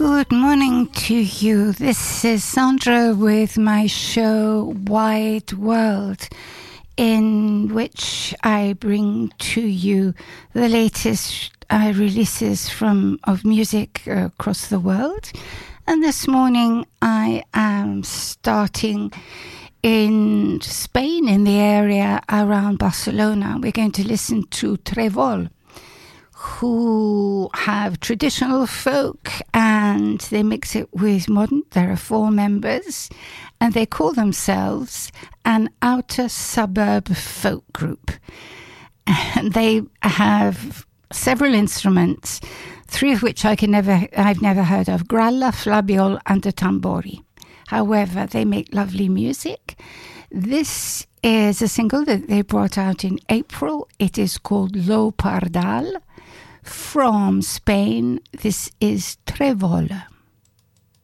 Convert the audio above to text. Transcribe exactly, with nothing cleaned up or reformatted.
Good morning to you. This is Sandra with my show Wide World, in which I bring to you the latest uh, releases from of music uh, across the world. And this morning I am starting in Spain, in the area around Barcelona. We're going to listen to Trevol, who have traditional folk and they mix it with modern. There are four members and they call themselves an outer suburb folk group. And they have several instruments, three of which I can never, I've never heard of: gralla, flabiol and a tambori. However, they make lovely music. This is a single that they brought out in April. It is called Lo Pardal. From Spain, this is Trevol.